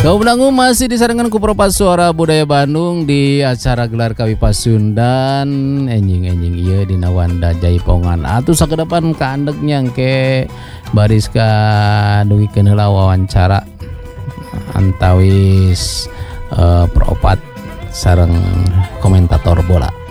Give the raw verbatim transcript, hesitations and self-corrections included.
Kaum dangu masih disarankan ku Propas Suara Budaya Bandung di acara gelar Kawi Pasundan enjing-enjing ieu dina Wanda Jaipongan. Atuh sakedepan ka andeg nyangke bariska duwikeun heula wawancara antawis uh, Propat sareng komentator bola.